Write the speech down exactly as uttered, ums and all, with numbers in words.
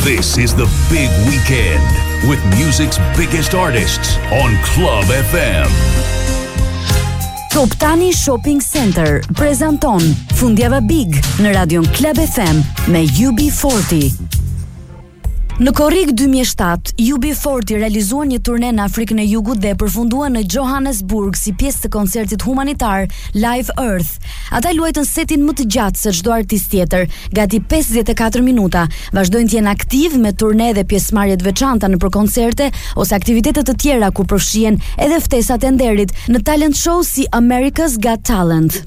This is the big weekend with music's biggest artists on Club F M. Top Tani Shopping Center prezanton Fundjava Big në radion Club F M me U B forty. Në korrik dy mijë e shtatë, U B forty realizuan një turne në Afrikën e Jugut dhe përfunduan në Johannesburg si pjesë të koncertit humanitar Live Earth. Ata luajtën setin më të gjatë se çdo artist tjetër, gati pesëdhjetë e katër minuta. Vazhdojnë të jenë aktiv me turne dhe pjesëmarrje të veçanta nëpër koncerte ose aktivitete të tjera ku përfshihen edhe ftesat e nderit në talent show si America's Got Talent.